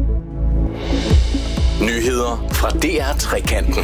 Nyheder fra DR Trekanten.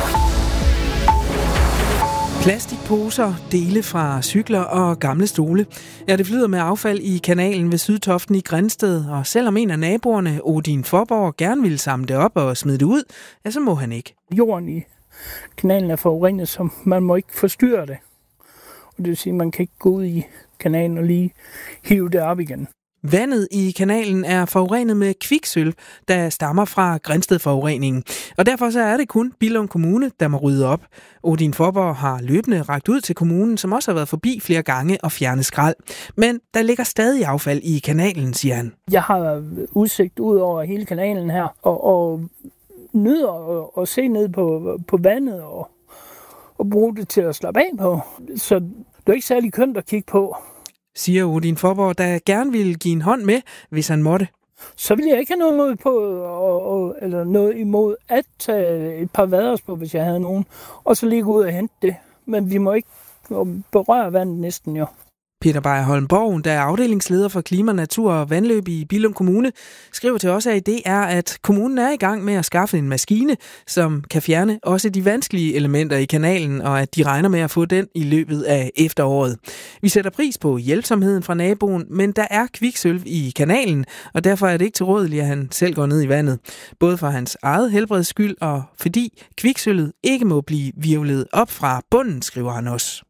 Plastikposer, dele fra cykler og gamle stole. Ja, det flyder med affald i kanalen ved Sydtoften i Grindsted, og selvom en af naboerne, Odin Forborg, gerne ville samle det op og smide det ud, ja, så må han ikke. Jorden i kanalen er forurenet, så man må ikke forstyrre det. Og det vil sige, at man kan ikke gå ud i kanalen og lige hive det op igen. Vandet i kanalen er forurenet med kviksølv, der stammer fra Grindsted-forureningen. Og derfor så er det kun Billund Kommune, der må rydde op. Odin Forborg har løbende rakt ud til kommunen, som også har været forbi flere gange og fjernet skrald. Men der ligger stadig affald i kanalen, siger han. Jeg har udsigt ud over hele kanalen her, og nyder at se ned på vandet og bruge det til at slappe af på. Så det er ikke særlig kønt at kigge på, siger Odin Forborg, der gerne ville give en hånd med, hvis han måtte. Så vil jeg ikke have noget imod på, eller noget imod at tage et par vaders på, hvis jeg havde nogen, og så lige gå ud og hente det. Men vi må ikke berøre vandet næsten jo. Peter Beyer Holmborg, der er afdelingsleder for klima, natur og vandløb i Billund Kommune, skriver til os, at det er, at kommunen er i gang med at skaffe en maskine, som kan fjerne også de vanskelige elementer i kanalen, og at de regner med at få den i løbet af efteråret. Vi sætter pris på hjælpsomheden fra naboen, men der er kviksølv i kanalen, og derfor er det ikke tilrådeligt, at han selv går ned i vandet. Både for hans eget helbreds skyld, og fordi kviksølvet ikke må blive hvirvlet op fra bunden, skriver han også.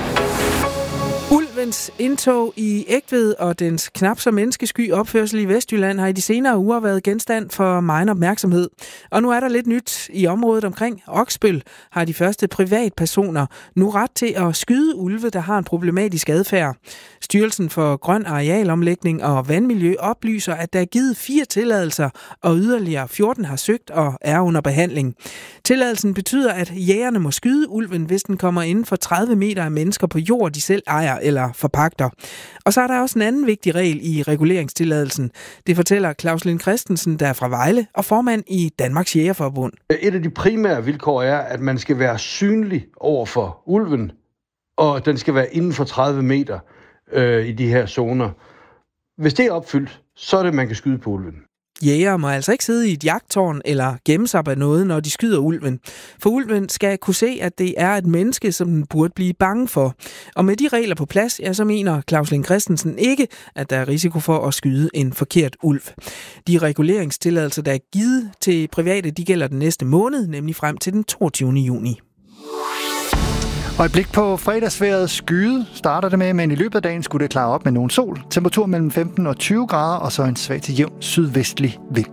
Ulvens indtog i Egtved og dens knap så menneskesky opførsel i Vestjylland har i de senere uger været genstand for megen opmærksomhed. Og nu er der lidt nyt i området omkring Oksbøl, har de første privatpersoner nu ret til at skyde ulve, der har en problematisk adfærd. Styrelsen for Grøn Arealomlægning og Vandmiljø oplyser, at der er givet 4 tilladelser, og yderligere 14 har søgt og er under behandling. Tilladelsen betyder, at jægerne må skyde ulven, hvis den kommer inden for 30 meter af mennesker på jord, de selv ejer eller forpagter. Og så er der også en anden vigtig regel i reguleringstilladelsen. Det fortæller Claus Lind Christensen, der er fra Vejle og formand i Danmarks Jægerforbund. Et af de primære vilkår er, at man skal være synlig over for ulven, og den skal være inden for 30 meter i de her zoner. Hvis det er opfyldt, så er det, man kan skyde på ulven. Jægere må altså ikke sidde i et jagttårn eller gemme sig bag noget, når de skyder ulven. For ulven skal kunne se, at det er et menneske, som den burde blive bange for. Og med de regler på plads, ja, så mener Claus Lind Christensen ikke, at der er risiko for at skyde en forkert ulv. De reguleringstilladelser, der er givet til private, de gælder den næste måned, nemlig frem til den 22. juni. Og et blik på fredagsvejret. Skyet starter det med, men i løbet af dagen skulle det klare op med nogen sol. Temperatur mellem 15 og 20 grader, og så en svag til jævn sydvestlig vind.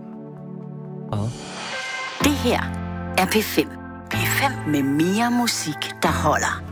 Det her er P5. P5 med mere musik, der holder.